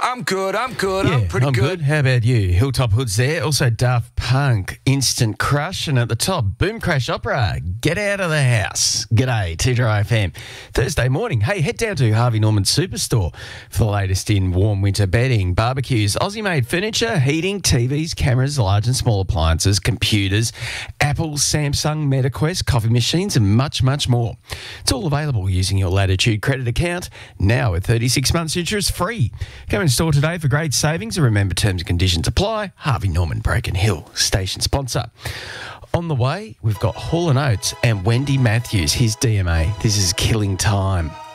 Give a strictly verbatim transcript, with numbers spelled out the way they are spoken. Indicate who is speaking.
Speaker 1: I'm good, I'm good,
Speaker 2: Yeah,
Speaker 1: I'm pretty
Speaker 2: I'm
Speaker 1: good.
Speaker 2: good. How about you? Hilltop Hoods there. Also Daft Punk, Instant Crush. And at the top, Boom Crash Opera, Get Out of the House. G'day, T J F M. Thursday morning. Hey, head down to Harvey Norman Superstore for the latest in warm winter bedding, barbecues, Aussie-made furniture, heating, T Vs, cameras, large and small appliances, computers, Apple, Samsung, MetaQuest, coffee machines, and much, much more. It's all available using your Latitude credit account, now with thirty-six months interest free. Come in store today for great savings, and remember terms and conditions apply. Harvey Norman, Broken Hill, station sponsor. On the way, we've got Hall and Oates and Wendy Matthews, his D M A. This is Killing Time.